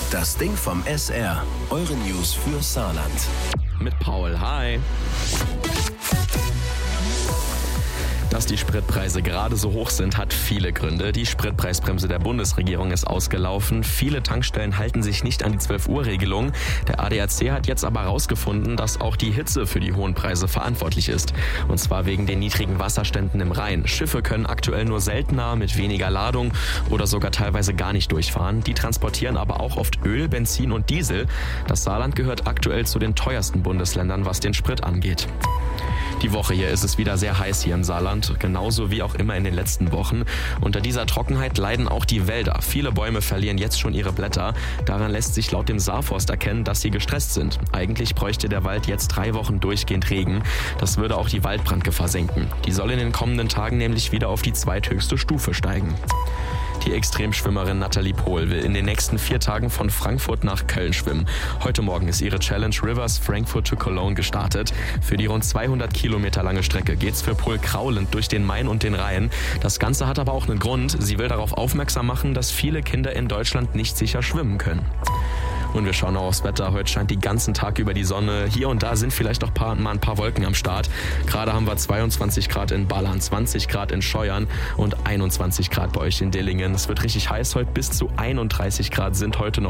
Das Ding vom SR. Eure News für Saarland. Mit Paul, hi. Dass die Spritpreise gerade so hoch sind, hat viele Gründe. Die Spritpreisbremse der Bundesregierung ist ausgelaufen. Viele Tankstellen halten sich nicht an die 12-Uhr-Regelung. Der ADAC hat jetzt aber herausgefunden, dass auch die Hitze für die hohen Preise verantwortlich ist. Und zwar wegen den niedrigen Wasserständen im Rhein. Schiffe können aktuell nur seltener mit weniger Ladung oder sogar teilweise gar nicht durchfahren. Die transportieren aber auch oft Öl, Benzin und Diesel. Das Saarland gehört aktuell zu den teuersten Bundesländern, was den Sprit angeht. Die Woche hier ist es wieder sehr heiß hier im Saarland, genauso wie auch immer in den letzten Wochen. Unter dieser Trockenheit leiden auch die Wälder. Viele Bäume verlieren jetzt schon ihre Blätter. Daran lässt sich laut dem Saarforst erkennen, dass sie gestresst sind. Eigentlich bräuchte der Wald jetzt 3 Wochen durchgehend Regen. Das würde auch die Waldbrandgefahr senken. Die soll in den kommenden Tagen nämlich wieder auf die zweithöchste Stufe steigen. Die Extremschwimmerin Nathalie Pohl will in den nächsten 4 Tagen von Frankfurt nach Köln schwimmen. Heute Morgen ist ihre Challenge Rivers Frankfurt to Cologne gestartet. Für die rund 200 Kilometer lange Strecke geht's für Pohl kraulend durch den Main und den Rhein. Das Ganze hat aber auch einen Grund. Sie will darauf aufmerksam machen, dass viele Kinder in Deutschland nicht sicher schwimmen können. Und wir schauen auch aufs Wetter. Heute scheint den ganzen Tag über die Sonne. Hier und da sind vielleicht auch mal ein paar Wolken am Start. Gerade haben wir 22 Grad in Ballern, 20 Grad in Scheuern und 21 Grad bei euch in Dillingen. Es wird richtig heiß heute. Bis zu 31 Grad sind heute noch